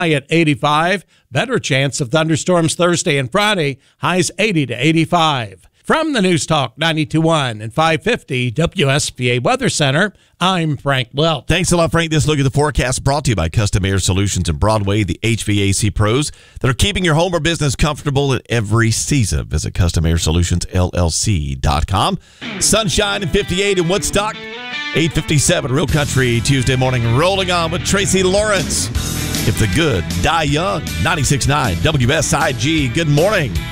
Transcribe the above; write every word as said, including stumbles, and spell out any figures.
high at eighty-five. Better chance of thunderstorms Thursday and Friday, highs eighty to eighty-five. From the News Talk ninety-two point one and five fifty W S P A Weather Center, I'm Frank Welch. Thanks a lot, Frank. This look at the forecast brought to you by Custom Air Solutions and Broadway, the H V A C pros that are keeping your home or business comfortable in every season. Visit Custom Air Solutions L L C dot com. Sunshine and fifty-eight in Woodstock. eight fifty-seven Real Country Tuesday morning, rolling on with Tracy Lawrence. If the good die young, ninety-six point nine W S I G. Good morning.